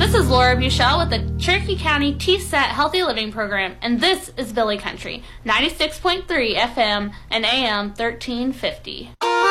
This is Laura Buchel with the Cherokee County TSAT Healthy Living Program, and this is Billy Country, 96.3 FM and AM 1350.